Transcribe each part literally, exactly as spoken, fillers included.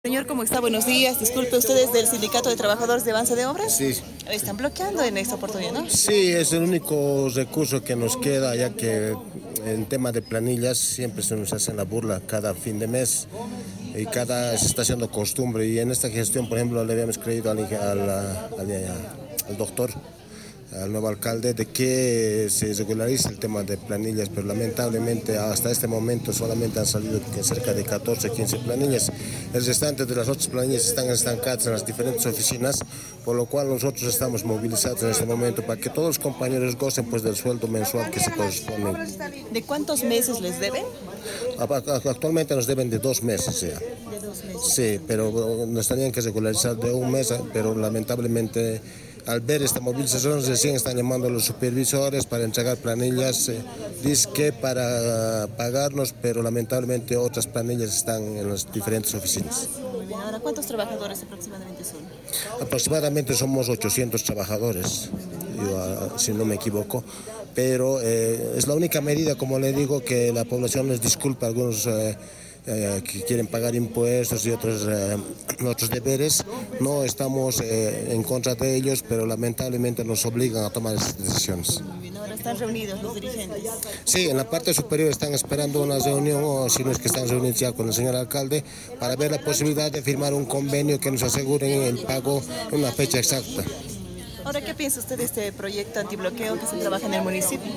Señor, ¿cómo está? Buenos días. Disculpe, ¿ustedes del Sindicato de Trabajadores de Avance de Obras? Sí. Están bloqueando en esta oportunidad, ¿no? Sí, es el único recurso que nos queda, ya que en tema de planillas siempre se nos hace la burla cada fin de mes y cada se está haciendo costumbre. Y en esta gestión, por ejemplo, le habíamos creído al, al, al, al doctor, al nuevo alcalde, de que se regularice el tema de planillas, pero lamentablemente hasta este momento solamente han salido cerca de catorce, quince planillas. El restante de las otras planillas están estancadas en las diferentes oficinas, por lo cual nosotros estamos movilizados en este momento para que todos los compañeros gocen pues del sueldo mensual que se corresponde. ¿De cuántos meses les deben? Actualmente nos deben de dos meses ya. De dos meses. Sí, pero nos tenían que regularizar de un mes, pero lamentablemente al ver esta movilización recién están llamando a los supervisores para entregar planillas, eh, dice que para pagarnos, pero lamentablemente otras planillas están en las diferentes oficinas. Muy bien. Ahora, ¿cuántos trabajadores aproximadamente son? Aproximadamente somos ochocientos trabajadores, yo, si no me equivoco, pero eh, es la única medida, como le digo, que la población les disculpa algunos eh, Eh, que quieren pagar impuestos y otros, eh, otros deberes. No estamos eh, en contra de ellos, pero lamentablemente nos obligan a tomar esas decisiones. Bien, ahora están reunidos los dirigentes. Sí, en la parte superior están esperando una reunión, o si no es que están reunidos ya con el señor alcalde, para ver la posibilidad de firmar un convenio que nos asegure el pago en una fecha exacta. Ahora, ¿qué piensa usted de este proyecto antibloqueo que se trabaja en el municipio?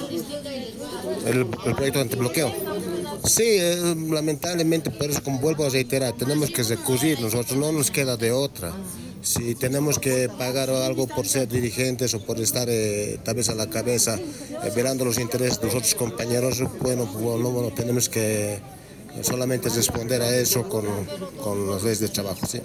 El, el proyecto antibloqueo. Sí, eh, lamentablemente, por eso, como vuelvo a reiterar, tenemos que recurrir, nosotros no nos queda de otra. Si tenemos que pagar algo por ser dirigentes o por estar eh, tal vez a la cabeza, eh, velando los intereses de los otros compañeros, bueno, bueno, bueno tenemos que solamente responder a eso con, con las leyes de trabajo. ¿Sí?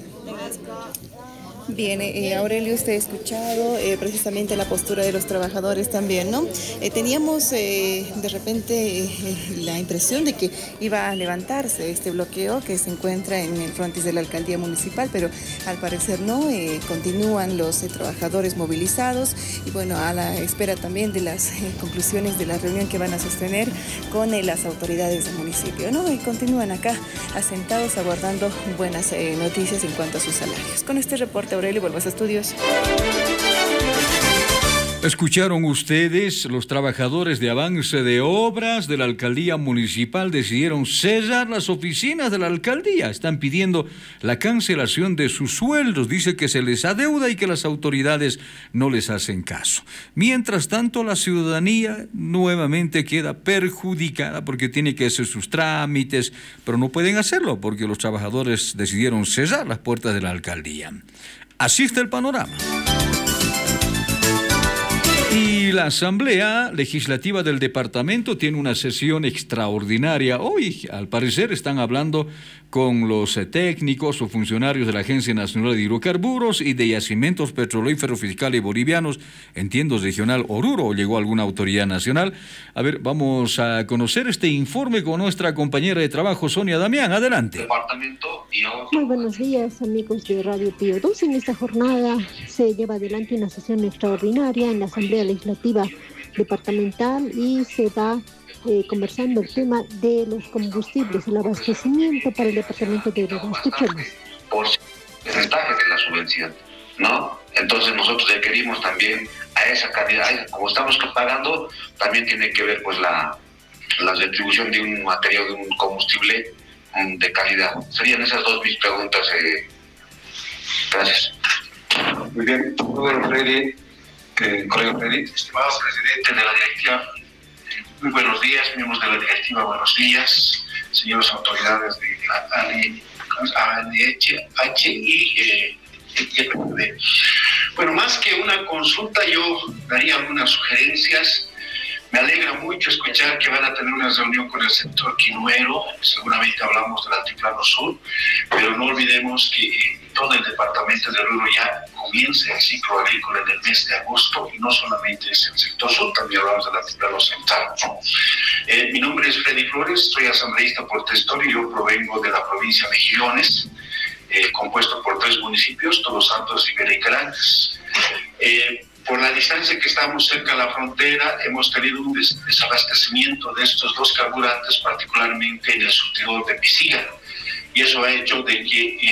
Bien, eh, Aurelio, usted ha escuchado eh, precisamente la postura de los trabajadores también, ¿no? Eh, teníamos eh, de repente eh, la impresión de que iba a levantarse este bloqueo que se encuentra en el frontis de la alcaldía municipal, pero al parecer no, eh, continúan los eh, trabajadores movilizados y bueno, a la espera también de las eh, conclusiones de la reunión que van a sostener con eh, las autoridades del municipio, ¿no? Y continúan acá asentados aguardando buenas eh, noticias en cuanto a sus salarios. Con este reporte, Aurelio, vuelvas a estudios. Escucharon ustedes, los trabajadores de Avance de Obras de la Alcaldía Municipal decidieron cerrar las oficinas de la alcaldía. Están pidiendo la cancelación de sus sueldos. Dice que se les adeuda y que las autoridades no les hacen caso. Mientras tanto, la ciudadanía nuevamente queda perjudicada porque tiene que hacer sus trámites, pero no pueden hacerlo porque los trabajadores decidieron cerrar las puertas de la alcaldía. Así está el panorama. Y la Asamblea Legislativa del Departamento tiene una sesión extraordinaria. Hoy, al parecer, están hablando con los técnicos o funcionarios de la Agencia Nacional de Hidrocarburos y de Yacimientos Petrolíferos Fiscales Bolivianos, entiendo regional Oruro, o llegó alguna autoridad nacional. A ver, vamos a conocer este informe con nuestra compañera de trabajo, Sonia Damián. Adelante. Departamento y Muy buenos días, amigos de Radio Pío dos. En esta jornada se lleva adelante una sesión extraordinaria en la Asamblea Legislativa Departamental y se va eh, conversando el tema de los combustibles, el abastecimiento para el departamento de Oruro. Escuchemos. Por porcentaje de la subvención, ¿no? Entonces nosotros requerimos también a esa calidad, como estamos pagando, también tiene que ver pues la, la retribución de un material, de un combustible um, de calidad. Serían esas dos mis preguntas. Eh. Gracias. Muy bien, bueno, Freddy. Eh, colega Freddy. Estimado presidente de la directiva, eh, muy buenos días, miembros de la directiva, buenos días, señores autoridades de A N H y eh, Y P P B. Bueno, más que una consulta, yo daría algunas sugerencias. Me alegra mucho escuchar que van a tener una reunión con el sector quinuero. Seguramente hablamos del Altiplano Sur, pero no olvidemos que eh, todo el departamento de Oruro ya comienza el ciclo agrícola en el mes de agosto, y no solamente es el sector sur, también hablamos del Altiplano Central. Eh, mi nombre es Freddy Flores, soy asambleísta por Testor y yo provengo de la provincia de Mejillones, eh, compuesto por tres municipios, Todos Santos, Rivera y Carangas. Eh, Por la distancia que estamos cerca de la frontera, hemos tenido un des desabastecimiento de estos dos carburantes, particularmente en el surtidor de Pisiga. y eso ha hecho de que